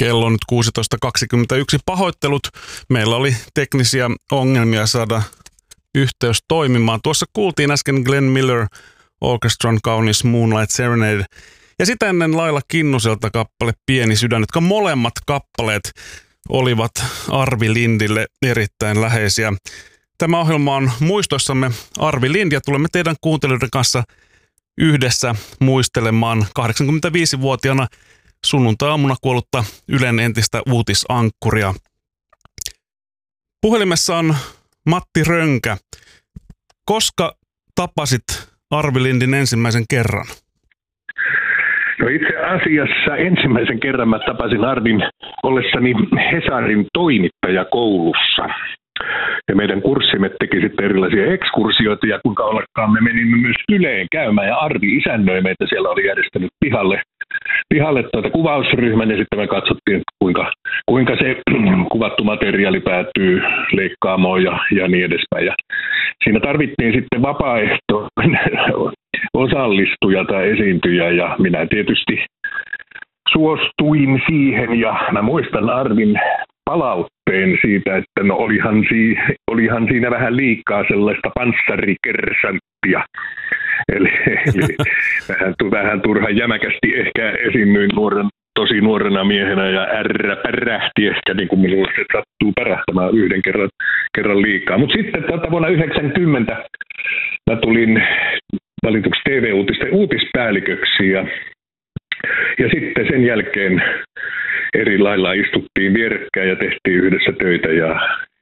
Kello on nyt 16.21. Pahoittelut. Meillä oli teknisiä ongelmia saada yhteys toimimaan. Tuossa kuultiin äsken Glenn Miller Orchestran kaunis Moonlight Serenade. Ja sitä ennen Laila Kinnuselta kappale Pieni sydän, jotka molemmat kappaleet olivat Arvi Lindille erittäin läheisiä. Tämä ohjelma on muistoissamme Arvi Lind ja tulemme teidän kuuntelijoiden kanssa yhdessä muistelemaan 85-vuotiaana sunnuntai-aamuna kuollutta Ylen entistä uutisankkuria. Puhelimessa on Matti Rönkä. Koska tapasit Arvi Lindin ensimmäisen kerran? No itse asiassa ensimmäisen kerran mä tapasin Arvin ollessani Hesarin toimittajakoulussa. Ja meidän kurssimme teki sitten erilaisia ekskursioita ja kuinka ollakaan me menimme myös Yleen käymään ja Arvi isännöi meitä. Siellä oli järjestänyt pihalle kuvausryhmän ja sitten me katsottiin, kuinka se kuvattu materiaali päätyy leikkaamoon ja niin edespäin. Ja siinä tarvittiin sitten vapaaehtoinen osallistuja tai esiintyjä ja minä tietysti suostuin siihen ja mä muistan Arvin palautteen siitä, että no olihan siinä vähän liikaa sellaista panssarikersanttia. Eli vähän turhan jämäkästi ehkä esiinnyin tosi nuorena miehenä ja pärähti ehkä, niin kuin minulle se sattuu pärähtämään yhden kerran liikaa. Mutta sitten vuonna 1990 mä tulin valituksi TV-uutisten uutispäälliköksi ja sitten sen jälkeen eri lailla istuttiin vierekkäin ja tehtiin yhdessä töitä ja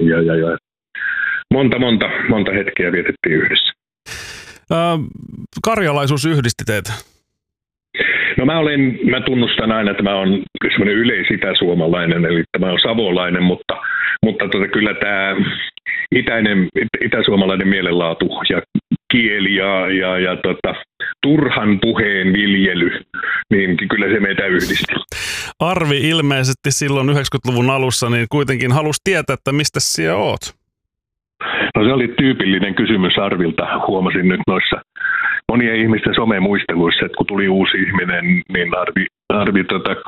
monta hetkeä vietettiin yhdessä. Karjalaisuus yhdisti teitä? No mä tunnustan aina, että mä oon semmoinen yleis-itäsuomalainen, eli mä oon savolainen, mutta kyllä tämä itäsuomalainen mielenlaatu ja kieli ja turhan puheen viljely, niin kyllä se meitä yhdisti. Arvi ilmeisesti silloin 90-luvun alussa niin kuitenkin halusi tietää, että mistä sinä oot? No se oli tyypillinen kysymys Arvilta, huomasin nyt noissa monien ihmisten somemuisteluissa, että kun tuli uusi ihminen, niin Arvi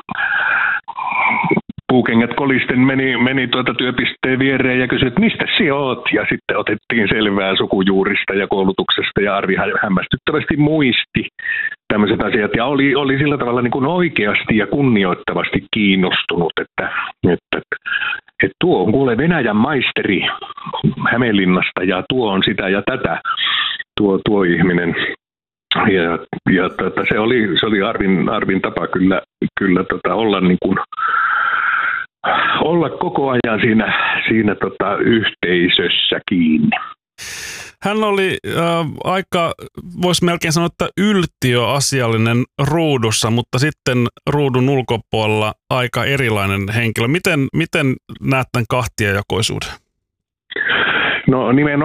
puukengät kolisten meni työpisteen viereen ja kysyi, että mistä sinä oot? Ja sitten otettiin selvää sukujuurista ja koulutuksesta ja Arvi hämmästyttävästi muisti tämmöiset asiat ja oli sillä tavalla niin kuin oikeasti ja kunnioittavasti kiinnostunut, että tuo on kuule Venäjän maisteri Hämeenlinnasta ja tuo on sitä ja tätä tuo ihminen. Ja se oli Arvin tapa kyllä olla niin kuin olla koko ajan siinä yhteisössä kiinni. Hän oli aika, voisi melkein sanoa, että yltiöasiallinen ruudussa, mutta sitten ruudun ulkopuolella aika erilainen henkilö. Miten näet tämän kahtiajakoisuuden? No nimenomaan.